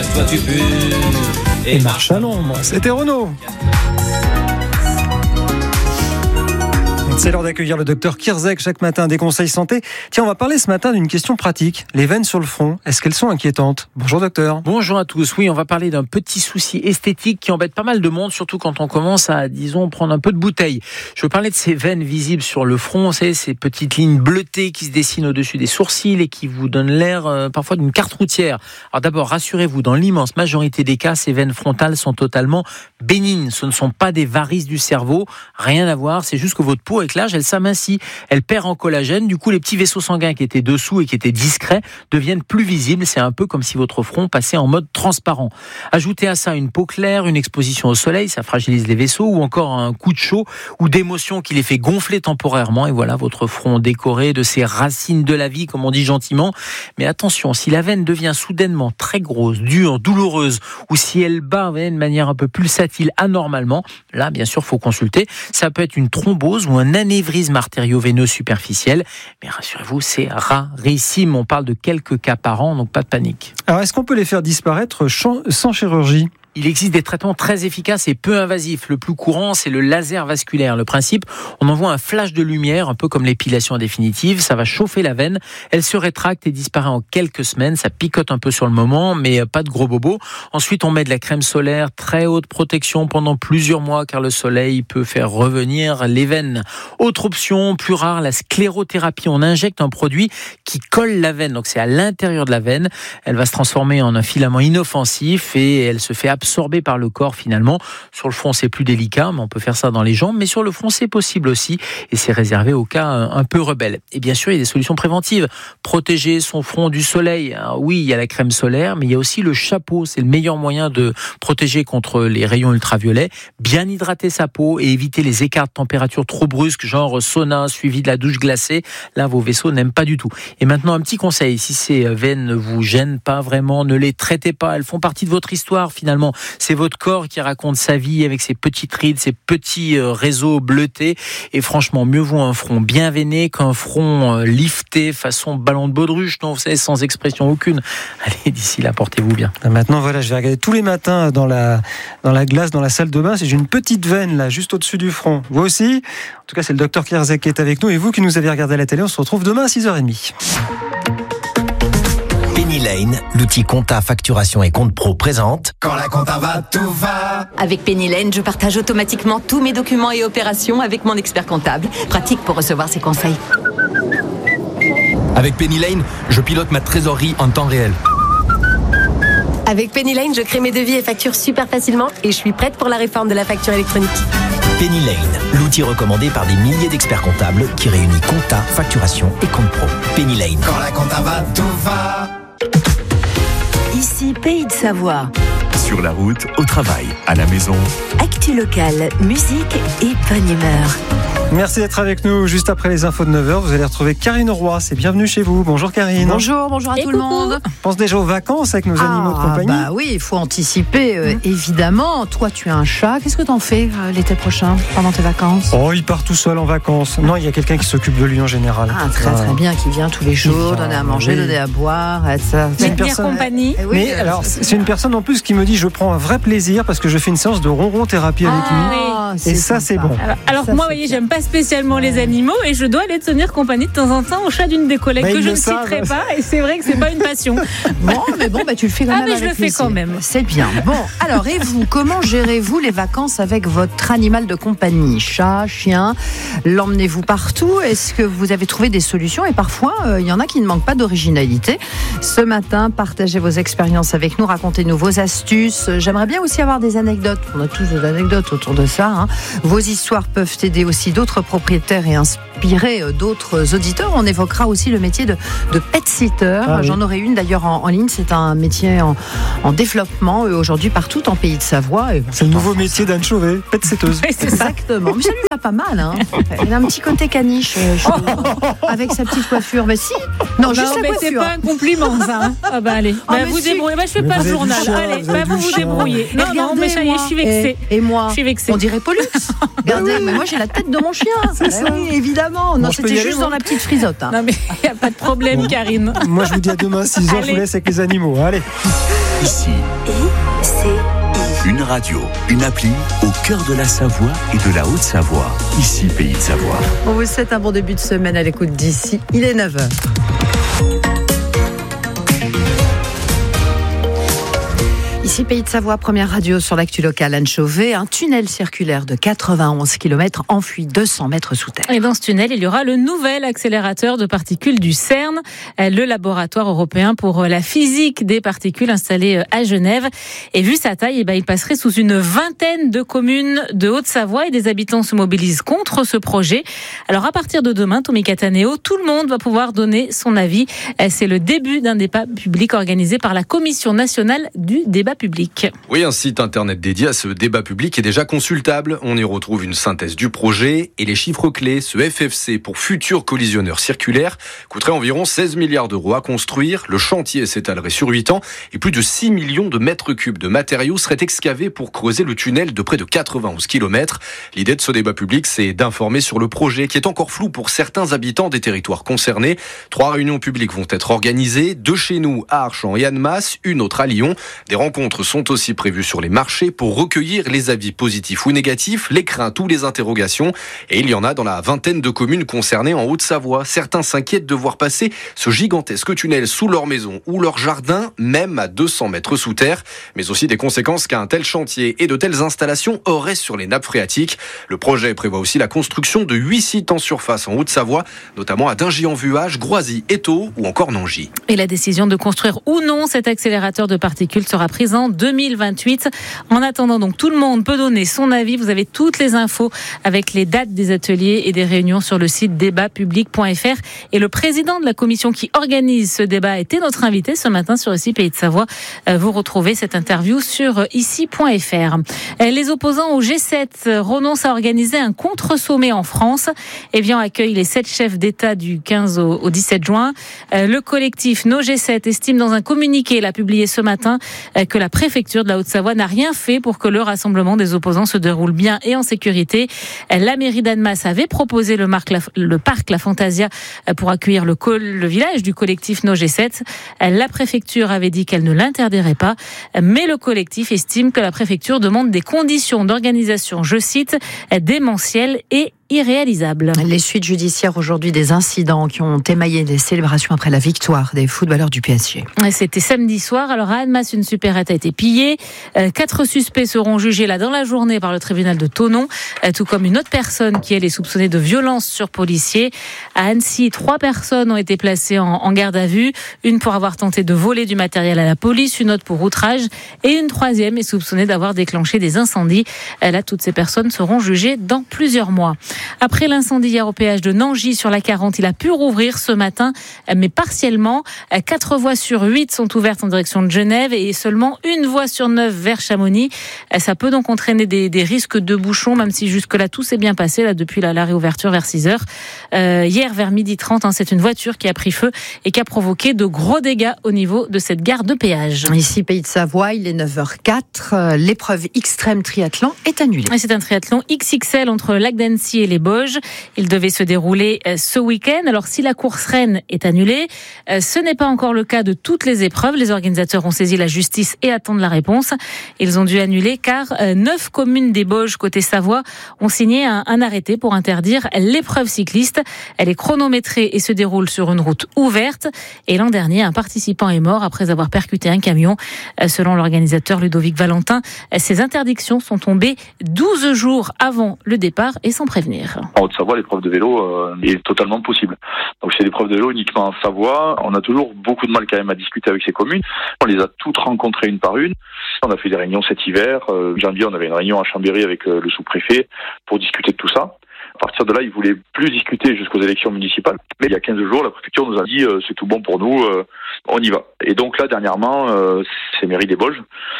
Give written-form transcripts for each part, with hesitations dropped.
toi tu pues. Et marche à l'ombre. C'était Renaud. C'est l'heure d'accueillir le docteur Kirzek chaque matin, des conseils santé. Tiens, on va parler ce matin d'une question pratique. Les veines sur le front, est-ce qu'elles sont inquiétantes ? Bonjour docteur. Bonjour à tous. Oui, on va parler d'un petit souci esthétique qui embête pas mal de monde, surtout quand on commence à, disons, prendre un peu de bouteille. Je veux parler de ces veines visibles sur le front, c'est ces petites lignes bleutées qui se dessinent au-dessus des sourcils et qui vous donnent l'air parfois d'une carte routière. Alors d'abord, rassurez-vous, dans l'immense majorité des cas, ces veines frontales sont totalement bénignes. Ce ne sont pas des varices du cerveau, rien à voir, c'est juste que votre peau avec l'âge, elle s'amincit, elle perd en collagène, du coup les petits vaisseaux sanguins qui étaient dessous et qui étaient discrets deviennent plus visibles, c'est un peu comme si votre front passait en mode transparent. Ajoutez à ça une peau claire, une exposition au soleil, ça fragilise les vaisseaux, ou encore un coup de chaud ou d'émotion qui les fait gonfler temporairement, et voilà votre front décoré de ces racines de la vie, comme on dit gentiment. Mais attention, si la veine devient soudainement très grosse, dure, douloureuse, ou si elle bat de manière un peu pulsatile anormalement, là bien sûr faut consulter, ça peut être une thrombose ou un anévrisme artério-veineux superficiel, mais rassurez-vous, c'est rarissime. On parle de quelques cas par an, donc pas de panique. Alors, est-ce qu'on peut les faire disparaître sans chirurgie ? Il existe des traitements très efficaces et peu invasifs. Le plus courant, c'est le laser vasculaire. Le principe, on envoie un flash de lumière, un peu comme l'épilation définitive. Ça va chauffer la veine. Elle se rétracte et disparaît en quelques semaines. Ça picote un peu sur le moment, mais pas de gros bobos. Ensuite, on met de la crème solaire, très haute protection pendant plusieurs mois, car le soleil peut faire revenir les veines. Autre option, plus rare, la sclérothérapie. On injecte un produit qui colle la veine. Donc, c'est à l'intérieur de la veine. Elle va se transformer en un filament inoffensif et elle se fait absorbé par le corps finalement. Sur le front, c'est plus délicat, mais on peut faire ça dans les jambes. Mais sur le front, c'est possible aussi. Et c'est réservé aux cas un peu rebelles. Et bien sûr, il y a des solutions préventives. Protéger son front du soleil. Alors oui, il y a la crème solaire, mais il y a aussi le chapeau. C'est le meilleur moyen de protéger contre les rayons ultraviolets. Bien hydrater sa peau et éviter les écarts de température trop brusques, genre sauna suivi de la douche glacée. Là, vos vaisseaux n'aiment pas du tout. Et maintenant, un petit conseil. Si ces veines ne vous gênent pas vraiment, ne les traitez pas. Elles font partie de votre histoire finalement. C'est votre corps qui raconte sa vie avec ses petites rides, ses petits réseaux bleutés. Et franchement, mieux vaut un front bien veiné qu'un front lifté façon ballon de baudruche, non, vous savez, sans expression aucune. Allez, d'ici là, portez-vous bien. Maintenant, voilà, je vais regarder tous les matins dans la glace, dans la salle de bain. J'ai une petite veine là, juste au-dessus du front. Vous aussi ? En tout cas, c'est le docteur Kirzek qui est avec nous. Et vous qui nous avez regardé à la télé, on se retrouve demain à 6h30. Penny Lane, l'outil compta, facturation et compte pro présente. Quand la compta va, tout va. Avec Penny Lane, je partage automatiquement tous mes documents et opérations avec mon expert comptable. Pratique pour recevoir ses conseils. Avec Penny Lane, je pilote ma trésorerie en temps réel. Avec Penny Lane, je crée mes devis et factures super facilement et je suis prête pour la réforme de la facture électronique. Penny Lane, l'outil recommandé par des milliers d'experts comptables qui réunit compta, facturation et compte pro. Penny Lane. Quand la compta va, tout va. Ici, Pays de Savoie. Sur la route, au travail, à la maison. Actu locale, musique et bonne humeur. Merci d'être avec nous. Juste après les infos de 9h, vous allez retrouver Karine Roy. C'est bienvenue chez vous. Bonjour Karine. Bonjour à tout le monde. On pense déjà aux vacances avec nos animaux de compagnie. Bah oui, il faut anticiper, évidemment. Toi, tu as un chat. Qu'est-ce que t'en fais l'été prochain, pendant tes vacances ? Oh, il part tout seul en vacances. Non, il y a quelqu'un qui s'occupe de lui en général. Ah, très bien, qui vient tous les jours, donner à manger, donner à boire. C'est une personne compagnie. Mais alors, c'est une personne en plus qui me dit je prends un vrai plaisir parce que je fais une séance de ronron thérapie avec lui. Et ça, c'est bon. Alors moi, vous voyez, j'aime pas spécialement les animaux et je dois aller tenir compagnie de temps en temps au chat d'une des collègues que je ne citerai pas. Et c'est vrai que c'est pas une passion. Bon, tu le fais quand même. Mais je le fais quand même. C'est bien. Bon, alors, et vous, comment gérez-vous les vacances avec votre animal de compagnie ? Chat, chien, l'emmenez-vous partout ? Est-ce que vous avez trouvé des solutions ? Et parfois, il y en a qui ne manquent pas d'originalité. Ce matin, partagez vos expériences avec nous, racontez-nous vos astuces. J'aimerais bien aussi avoir des anecdotes. On a tous des anecdotes autour de ça. Vos histoires peuvent aider aussi d'autres propriétaires et inspirer d'autres auditeurs. On évoquera aussi le métier de pet-sitter. J'en aurai une d'ailleurs en ligne. C'est un métier en développement aujourd'hui partout en Pays de Savoie. C'est le nouveau métier d'Anne Chauvet, pet-sitteuse. Exactement. Mais ça lui va pas mal. Elle a un petit côté caniche avec sa petite coiffure. Mais si. Non, juste la coiffure. C'est pas un compliment ça. Allez. Vous débrouillez. Je fais pas le journal. Allez, vous débrouillez. Non, mais ça y est, je suis vexée. Et moi, je suis vexée. On dirait Pollux. Regardez, mais moi j'ai la tête de mon chien. Oui, évidemment. Non, c'était juste dans la petite frisotte. Non, mais il n'y a pas de problème, Karine. Moi, je vous dis à demain, 6h, je vous laisse avec les animaux. Allez. Ici. Une radio, une appli au cœur de la Savoie et de la Haute-Savoie. Ici, Pays de Savoie. On vous souhaite un bon début de semaine à l'écoute d'Ici. Il est 9h. Ici, Pays de Savoie, première radio sur l'actu locale. Anne Chauvet, un tunnel circulaire de 91 km enfoui 200 mètres sous terre. Et dans ce tunnel, il y aura le nouvel accélérateur de particules du CERN, le laboratoire européen pour la physique des particules installé à Genève. Et vu sa taille, il passerait sous une vingtaine de communes de Haute-Savoie et des habitants se mobilisent contre ce projet. Alors à partir de demain, Tommy Cataneo, tout le monde va pouvoir donner son avis. C'est le début d'un débat public organisé par la Commission nationale du débat public. Oui, un site internet dédié à ce débat public est déjà consultable. On y retrouve une synthèse du projet et les chiffres clés. Ce FFC pour futur collisionneur circulaire coûterait environ 16 milliards d'euros à construire. Le chantier s'étalerait sur 8 ans et plus de 6 millions de mètres cubes de matériaux seraient excavés pour creuser le tunnel de près de 91 km. L'idée de ce débat public, c'est d'informer sur le projet qui est encore flou pour certains habitants des territoires concernés. 3 réunions publiques vont être organisées, 2 chez nous à Archamps et Annemasse, une autre à Lyon. Des rencontres sont aussi prévues sur les marchés pour recueillir les avis positifs ou négatifs, les craintes ou les interrogations. Et il y en a dans la vingtaine de communes concernées en Haute-Savoie. Certains s'inquiètent de voir passer ce gigantesque tunnel sous leur maison ou leur jardin, même à 200 mètres sous terre, mais aussi des conséquences qu'un tel chantier et de telles installations auraient sur les nappes phréatiques. Le projet prévoit aussi la construction de 8 sites en surface en Haute-Savoie, notamment à Dingy-en-Vuage, Groisy, Étaux ou encore Nangy. Et la décision de construire ou non cet accélérateur de particules sera prise en 2028. En attendant, donc, tout le monde peut donner son avis. Vous avez toutes les infos avec les dates des ateliers et des réunions sur le site débatpublic.fr. Et le président de la commission qui organise ce débat était notre invité ce matin sur Ici Pays de Savoie. Vous retrouvez cette interview sur ici.fr. Les opposants au G7 renoncent à organiser un contre-sommet en France. Evian accueille les 7 chefs d'État du 15 au 17 juin. Le collectif No G7 estime dans un communiqué, l'a publié ce matin, que la préfecture de la Haute-Savoie n'a rien fait pour que le rassemblement des opposants se déroule bien et en sécurité. La mairie d'Annemasse avait proposé le parc La Fantasia pour accueillir le village du collectif No G7. La préfecture avait dit qu'elle ne l'interdirait pas, mais le collectif estime que la préfecture demande des conditions d'organisation, je cite, démentielles et irréalisable. Les suites judiciaires aujourd'hui des incidents qui ont émaillé les célébrations après la victoire des footballeurs du PSG. C'était samedi soir. Alors à Annemasse, une supérette a été pillée. 4 suspects seront jugés là dans la journée par le tribunal de Thonon, tout comme une autre personne qui elle est soupçonnée de violence sur policiers. À Annecy, 3 personnes ont été placées en garde à vue. Une pour avoir tenté de voler du matériel à la police, une autre pour outrage et une 3e est soupçonnée d'avoir déclenché des incendies. Là, toutes ces personnes seront jugées dans plusieurs mois. Après l'incendie hier au péage de Nangy sur la 40, il a pu rouvrir ce matin, mais partiellement. 4 voies sur 8 sont ouvertes en direction de Genève et seulement une voie sur 9 vers Chamonix. Ça peut donc entraîner des risques de bouchons, même si jusque-là tout s'est bien passé là, depuis la réouverture vers 6h. Hier vers 12h30, c'est une voiture qui a pris feu et qui a provoqué de gros dégâts au niveau de cette gare de péage. Ici, Pays de Savoie, il est 9h04. L'épreuve extrême triathlon est annulée. Et c'est un triathlon XXL entre Lac d'Annecy et les Bauges. Il devait se dérouler ce week-end. Alors si la course Rennes est annulée, ce n'est pas encore le cas de toutes les épreuves. Les organisateurs ont saisi la justice et attendent la réponse. Ils ont dû annuler car 9 communes des Bauges côté Savoie ont signé un arrêté pour interdire l'épreuve cycliste. Elle est chronométrée et se déroule sur une route ouverte. Et l'an dernier, un participant est mort après avoir percuté un camion. Selon l'organisateur Ludovic Valentin, ces interdictions sont tombées 12 jours avant le départ et sans prévenir. En Haute-Savoie, l'épreuve de vélo est totalement possible. Donc c'est l'épreuve de vélo uniquement en Savoie. On a toujours beaucoup de mal quand même à discuter avec ces communes. On les a toutes rencontrées une par une. On a fait des réunions cet hiver. Janvier, on avait une réunion à Chambéry avec le sous-préfet pour discuter de tout ça. À partir de là, ils voulaient plus discuter jusqu'aux élections municipales. Mais il y a 15 jours, la préfecture nous a dit c'est tout bon pour nous, on y va. Et donc là, dernièrement, c'est mairie des Bauges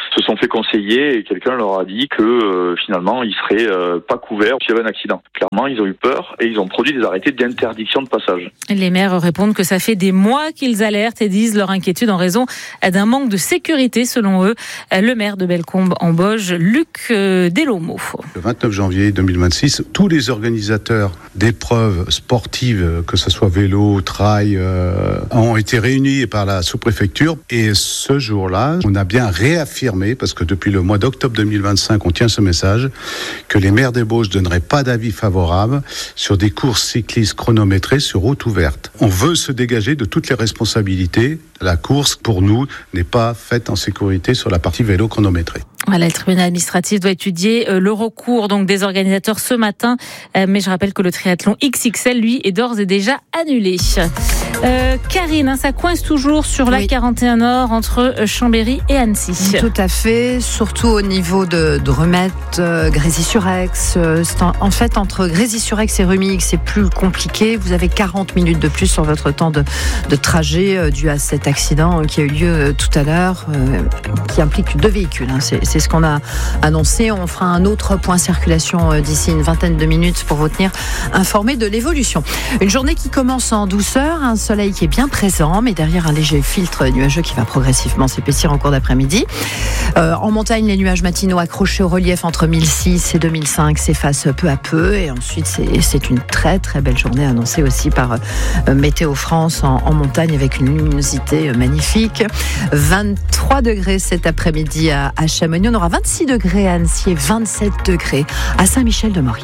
se sont fait conseiller et quelqu'un leur a dit que finalement ils seraient pas couverts s'il y avait un accident. Clairement, ils ont eu peur et ils ont produit des arrêtés d'interdiction de passage. Les maires répondent que ça fait des mois qu'ils alertent et disent leur inquiétude en raison d'un manque de sécurité selon eux. Le maire de Bellecombe-en-Bauge, Luc Delomo. Le 29 janvier 2026, tous les organisateurs d'épreuves sportives, que ce soit vélo, trail, ont été réunis par la sous-préfecture. Et ce jour-là, on a bien réaffirmé, parce que depuis le mois d'octobre 2025, on tient ce message, que les maires des Bauges ne donneraient pas d'avis favorable sur des courses cyclistes chronométrées sur route ouverte. On veut se dégager de toutes les responsabilités. La course, pour nous, n'est pas faite en sécurité sur la partie vélo chronométrée. Voilà, le tribunal administratif doit étudier le recours donc des organisateurs ce matin. Mais je rappelle que le triathlon XXL, lui, est d'ores et déjà annulé. Karine, ça coince toujours sur la 41 Nord entre Chambéry et Annecy. Tout à fait, surtout au niveau de Remette, Grésy-sur-Aix. En fait, entre Grésy-sur-Aix et Rumilly, c'est plus compliqué. Vous avez 40 minutes de plus sur votre temps de trajet dû à cet accident qui a eu lieu tout à l'heure, qui implique 2 véhicules. C'est ce qu'on a annoncé. On fera un autre point circulation d'ici une vingtaine de minutes pour vous tenir informé de l'évolution. Une journée qui commence en douceur, un soleil qui est bien présent, mais derrière un léger filtre nuageux qui va progressivement s'épaissir en cours d'après-midi. En montagne, les nuages matinaux accrochés au relief entre 1006 et 2005 s'effacent peu à peu. Et ensuite, c'est une très très belle journée annoncée aussi par Météo France en montagne avec une luminosité magnifique. 23 degrés cet après-midi à Chamonix. On aura 26 degrés à Annecy et 27 degrés à Saint-Michel-de-Maurienne.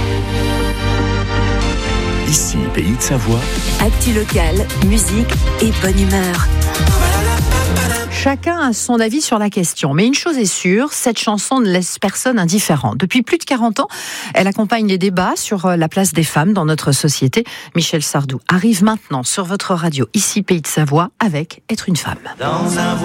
Ici, Pays de Savoie. Actu locale, musique et bonne humeur. Chacun a son avis sur la question. Mais une chose est sûre, cette chanson ne laisse personne indifférent. Depuis plus de 40 ans, elle accompagne les débats sur la place des femmes dans notre société. Michel Sardou arrive maintenant sur votre radio, ici Pays de Savoie, avec Être une femme. Dans un